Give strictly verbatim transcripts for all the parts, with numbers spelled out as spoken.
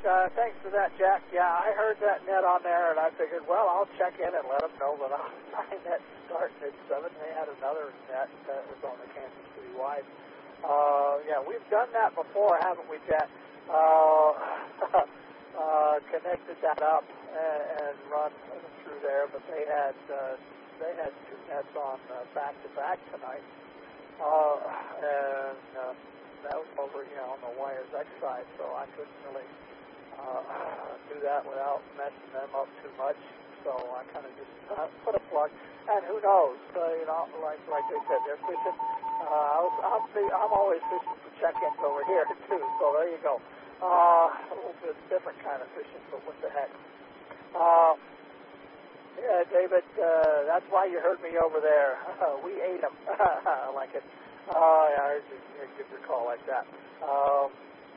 Uh, thanks for that, Jack. Yeah, I heard that net on there, and I figured, well, I'll check in and let them know that my net starting at seven. They had another net that was on the Kansas City Wide. Uh, yeah, we've done that before, haven't we, Jack? Uh, uh, connected that up and, and run through there, but they had uh, they had two nets on uh, back-to-back tonight, uh, and uh, that was over, you know, on the Wires X side, so I couldn't really uh, do that without messing them up too much. So I kind of just uh, put a plug, and who knows? Uh, you know, like like they said, they're fishing. Uh, I was, I'm, I'm always fishing for check-ins over here too. So there you go. Uh, a little bit different kind of fishing, but what the heck? Uh, yeah, David, uh, that's why you heard me over there. Uh, we ate them. I like it. Uh, yeah, I heard you, I give your call like that. Um,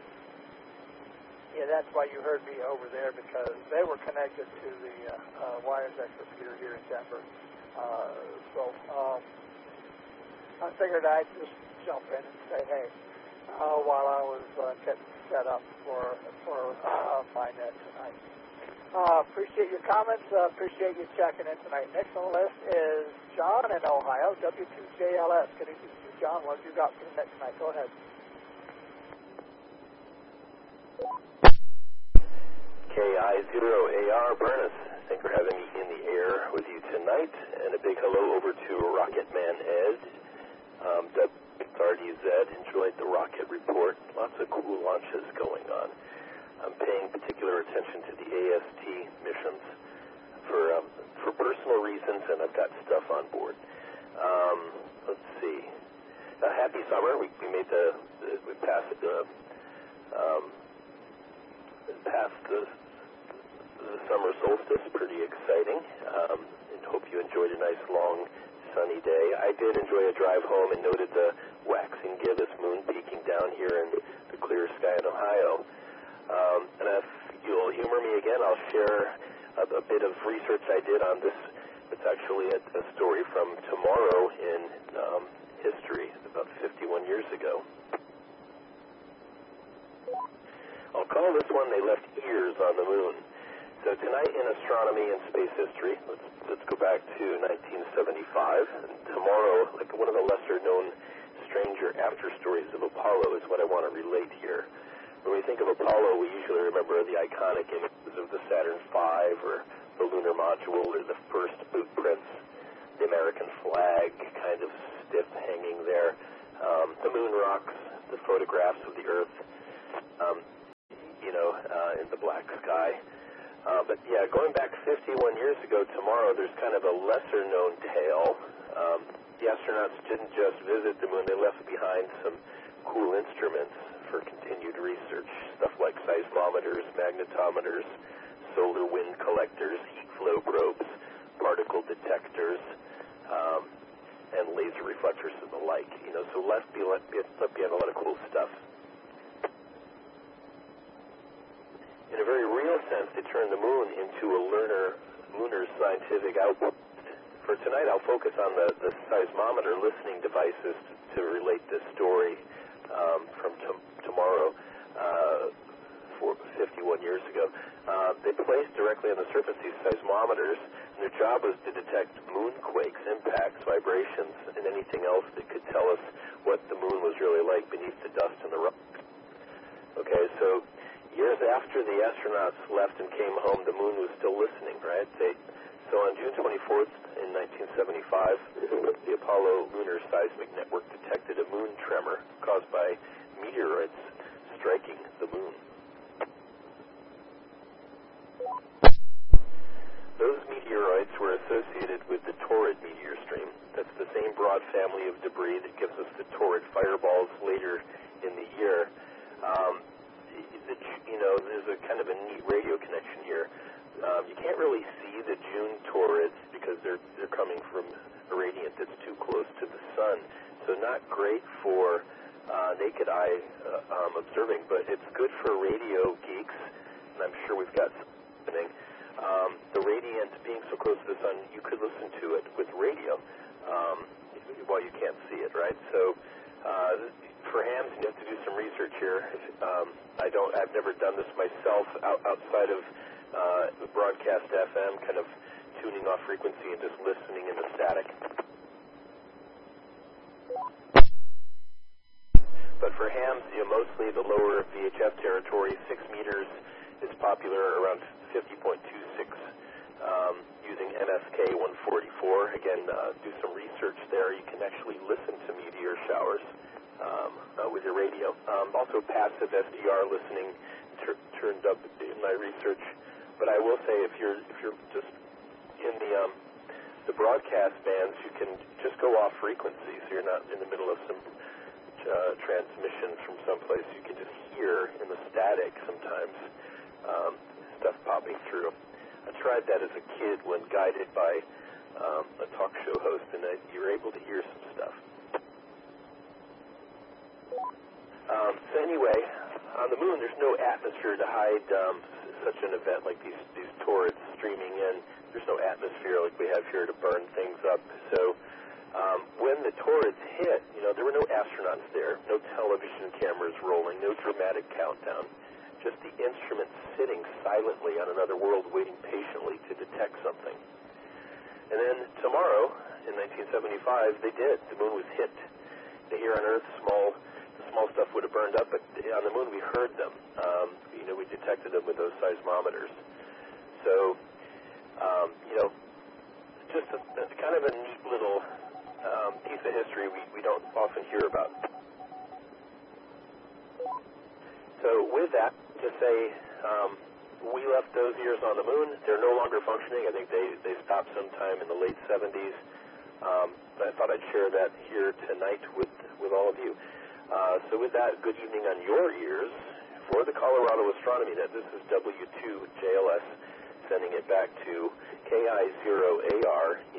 yeah, that's why you heard me over there, because they were connected to the uh, uh, Wires X repeater here in Denver. Uh, so um, I figured I'd just jump in and say, hey, uh, while I was uh, getting set up for for uh, my net tonight. Uh, appreciate your comments. Uh, appreciate you checking in tonight. Next on the list is John in Ohio, W two J L S. Good evening to you, John. What have you got for the net tonight? Go ahead. K I zero A R Burness. Thanks for having me in the air with you tonight. And a big hello over to Rocket Man Ed. Um, R D Z enjoyed the rocket report. Lots of cool launches going on. I'm paying particular attention to the A S T missions for um, for personal reasons, and I've got stuff on board. Um, let's see. Uh, happy summer. We, we made the, the we passed the um, passed the, the summer solstice. Pretty exciting. Um, and hope you enjoyed a nice long sunny day. I did enjoy a drive home and noted the waxing gibbous moon peeking down here in the clear sky in Ohio. Um, and if you'll humor me again, I'll share a, a bit of research I did on this. It's actually a, a story from tomorrow in um, history, about fifty-one years ago. I'll call this one "They Left Ears on the Moon." So tonight in astronomy and space history, let's, let's go back to nineteen seventy-five. And tomorrow, like one of the lesser-known stranger after stories of Apollo is what I want to relate here. When we think of Apollo, we usually remember the iconic images of the Saturn five or the lunar module or the first boot prints, the American flag kind of stiff hanging there, um, the moon rocks, the photographs of the Earth, um, you know, uh, in the black sky. Uh, but yeah, going back fifty-one years ago tomorrow, there's kind of a lesser-known tale. Um, the astronauts didn't just visit the moon, they left behind some cool instruments for continued research, stuff like seismometers, magnetometers, solar wind collectors, heat flow probes, particle detectors, um, and laser reflectors and the like. You know, so left behind a lot of cool stuff. In a very real sense, they turned the moon into a lunar, lunar scientific outpost. For tonight, I'll focus on the, the seismometer listening devices to, to relate this story um, from t- tomorrow, uh, for fifty-one years ago. Uh, they placed directly on the surface these seismometers, and their job was to detect moonquakes, impacts, vibrations, and anything else that could tell us what the moon was really like beneath the dust and the rock. Okay, so years after the astronauts left and came home, the moon was still listening, right? They, so on June twenty-fourth in nineteen seventy-five, the Apollo Lunar Seismic Network detected a moon tremor caused by meteorites striking the moon. Those meteoroids were associated with the Taurid meteor stream. That's the same broad family of debris that gives us the Taurid fireballs later in the year. Um, you know, there's a kind of a neat radio connection here. Um, you can't really see the June Taurids because they're they're coming from a radiant that's too close to the sun. So not great for uh, naked eye uh, um, observing, but it's good for radio geeks, and I'm sure we've got something. Um, the radiant being so close to the sun, you could listen to it with radio um, while you can't see it, right? So uh, for hams, you have to do some research here. Um, I don't, I've never done this myself out, outside of uh, broadcast F M, kind of tuning off frequency and just listening in the static. But for hams, you know, mostly the lower V H F territory, six meters is popular, around fifty point two six, um, using N S K one forty-four. Again, uh, do some research there. You can actually listen to meteor showers um, uh, with your radio. Um, also, passive S D R listening ter- turned up in my research. But I will say, if you're if you're just in the um, the broadcast bands, you can just go off frequency, so you're not in the middle of some uh, transmission from someplace. You can just hear in the static sometimes um, stuff popping through. I tried that as a kid when guided by um, a talk show host, and I, you were able to hear some stuff. Um, so anyway, on the moon, there's no atmosphere to hide um, such an event like these, these torids streaming in. There's no atmosphere like we have here to burn things up. So um, when the torids hit, you know, there were no astronauts there, no television cameras rolling, no dramatic countdown, just the instruments sitting silently on another world waiting patiently to detect something. And then tomorrow, in nineteen seventy-five, they did. The moon was hit. Here on Earth, small small stuff would have burned up, but on the moon we heard them. Um, you know, we detected them with those seismometers. So, um, you know, just a, a kind of a neat little um, piece of history we, we don't often hear about. So with that, to say um, we left those years on the moon. They're no longer functioning. I think they, they stopped sometime in the late seventies. Um, I thought I'd share that here tonight with, with all of you. Uh, so with that, good evening on your ears. For the Colorado Astronomy Net, this is W two J L S, sending it back to K I zero A R